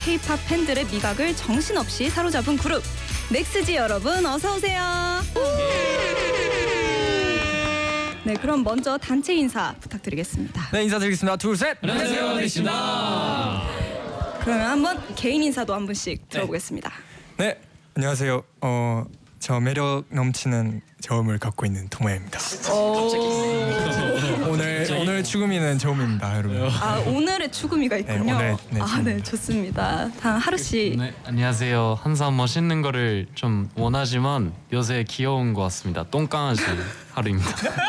K-팝 팬들의 미각을 정신없이 사로잡은 그룹 넥스지 여러분 어서 오세요. 네, 그럼 먼저 단체 인사 부탁드리겠습니다. 네, 인사드리겠습니다. 둘, 셋. 안녕하세요, 넥스지입니다. 그러면 한번 개인 인사도 한 분씩 들어보겠습니다. 네, 안녕하세요. 저 매력 넘치는 저음을 갖고 있는 동아입니다. 오늘 추구미는 저음입니다, 여러분. 아, 오늘의 추구미가 있군요. 네, 오늘, 네, 좋습니다. 다음 하루 씨. 네, 안녕하세요. 항상 멋있는 거를 좀 원하지만 요새 귀여운 것 같습니다. 똥강아지 하루입니다.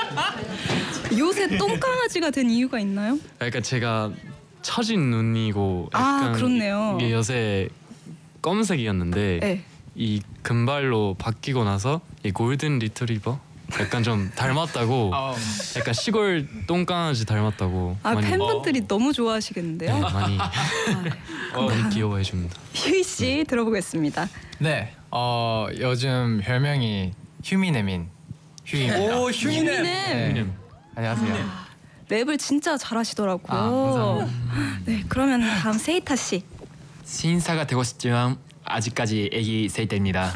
요새 똥강아지가 된 이유가 있나요? 그러니까 제가 처진 눈이고 약간 그렇네요. 이게 요새 검은색이었는데 네. 이 금발로 바뀌고 나서 이 골든 리트리버 약간 좀 닮았다고. 약간 시골 똥강아지 닮았다고. 아, 많이, 팬분들이 너무 좋아하시겠는데요? 네, 많이 귀여워해 줍니다. 휴이 씨 들어보겠습니다. 네, 요즘 별명이 휴미네민 휴입니다. 오, 휴이네. 네. 안녕하세요. 랩을 진짜 잘하시더라고요. 네, 그러면 다음 세이타 씨. 신사가 되고 싶지만 아직까지 애기 세이타입니다.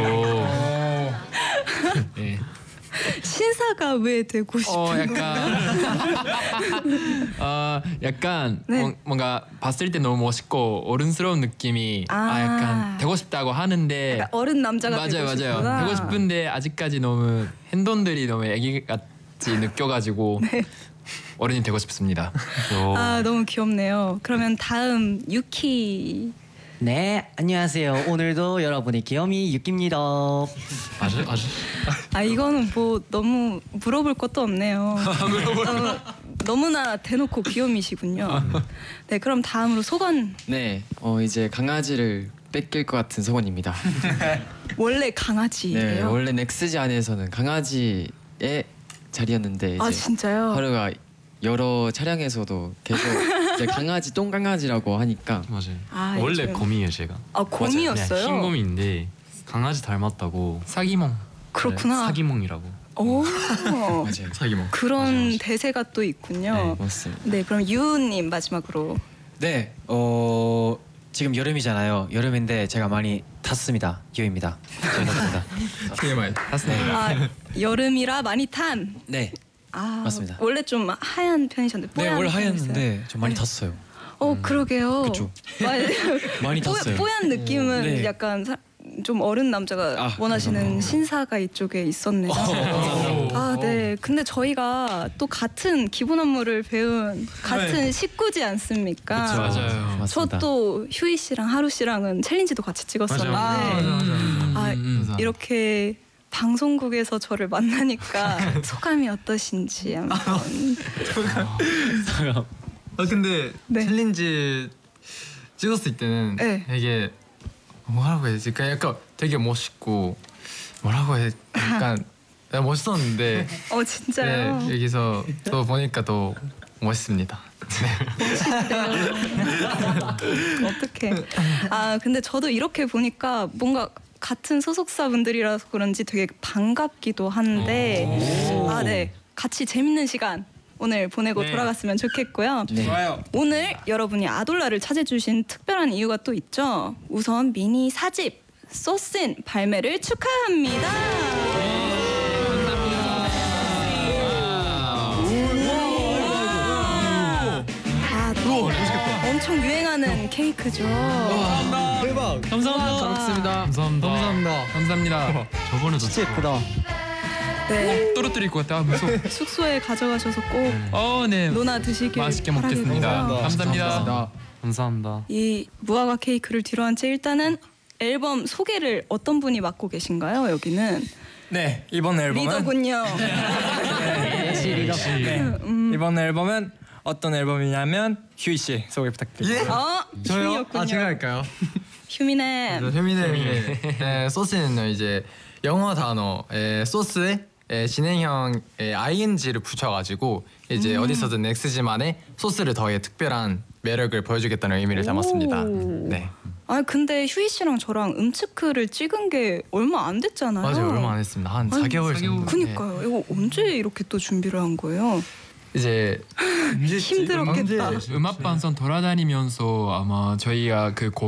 네. 신사가 왜 되고 싶은 거예요? 약간 네. 뭔가 봤을 때 너무 멋있고 어른스러운 느낌이 약간 되고 싶다고 하는데 약간 어른 남자가 맞아요, 되고 맞아요. 싶구나. 되고 싶은데 아직까지 너무 행동들이 너무 애기 같이 느껴가지고 네. 어른이 되고 싶습니다. 아, 너무 귀엽네요. 그러면 다음 유키. 네, 안녕하세요. 오늘도 여러분의 귀요미 유키입니다. 아주 아, 이거는 뭐 너무 물어볼 것도 없네요. 너무나 대놓고 귀요미시군요. 네, 그럼 다음으로 소건. 네, 이제 강아지를 뺏길 것 같은 소건입니다. 원래 강아지예요? 네, 원래 넥스지 안에서는 강아지의 자리였는데 이제 아, 진짜요? 하루가 여러 차량에서도 계속 이제 강아지 똥강아지라고 하니까 맞아요. 아, 원래 요즘- 곰이에요, 제가. 아, 곰이었어요? 흰 곰인데 강아지 닮았다고 사기몽. 그렇구나. 사기몽이라고. 오. 맞아요. 사기몽. 그런 대세가 또 있군요. 맞습니다. 네, 그럼 유우님 마지막으로. 네, 지금 여름이잖아요. 여름인데 제가 많이 탔습니다. 유입니다. 탔습니다. TMI. 아, 여름이라 많이 탄. 네, 아, 맞습니다. 원래 좀 하얀 편이셨는데. 네 뽀얀 원래 편이세요? 하였는데 좀 많이 탔어요. 그러게요. 그쵸. 많이 뽀얀, 탔어요. 뽀얀 느낌은 네. 약간 좀 어른 남자가 원하시는 신사가 이쪽에 있었네요. 아, 네. 근데 저희가 또 같은 기본 안무를 배운 같은 식구지 않습니까? 맞아요. 저 맞습니다. 또 휴이 씨랑 하루 씨랑은 챌린지도 같이 찍었었는데 이렇게 방송국에서 저를 만나니까 소감이 어떠신지 한번. 근데 네. 챌린지 찍었을 때는 네. 되게 뭐라고 해야 되지? 그냥 약간 되게 멋있고 뭐라고 해야 약간 멋있었는데 진짜요? 네, 여기서 또 보니까 더 멋있습니다. 어떡해. 아, 근데 저도 이렇게 보니까 뭔가 같은 소속사 분들이라서 그런지 되게 반갑기도 한데 아, 네. 같이 재밌는 시간 오늘 보내고 돌아갔으면 좋겠고요. 좋아요. 오늘 여러분이 아돌라를 찾아주신 특별한 이유가 또 있죠. 우선 미니 4집 소신 발매를 축하합니다. 엄청 유행하는 케이크죠. 대박. 감사합니다. 감사합니다. 저번에도 진짜 예쁘다. 네, 떨어뜨릴 것 같아. 무서워. 숙소에 가져가셔서 꼭 네. 노나 드시길 맛있게 먹겠습니다. 바라겠고요. 감사합니다. 감사합니다. 이 무화과 케이크를 뒤로 한 채 일단은 앨범 소개를 어떤 분이 맡고 계신가요? 여기는 네, 이번 앨범은 리더군요. 이번 앨범은 어떤 앨범이냐면 휴이 씨 소개 부탁드립니다. 저요? 휴미였군요. 제가 할까요? 휴미네. 네, 소스는 이제 영어 단어 소스에 진행형 ing를 붙여가지고 이제 어디서든 넥스지만의 소스를 더해 특별한 매력을 보여주겠다는 의미를 담았습니다. 네. 아, 근데 휴이 씨랑 저랑 음츠크를 찍은 게 얼마 안 됐잖아요. 맞아요, 얼마 안 했습니다. 한 아니, 4개월 정도. 그니까요. 이거 언제 이렇게 또 준비를 한 거예요? 이제 힘들었겠다. 음악 방송 돌아다니면서 아마 저희가 그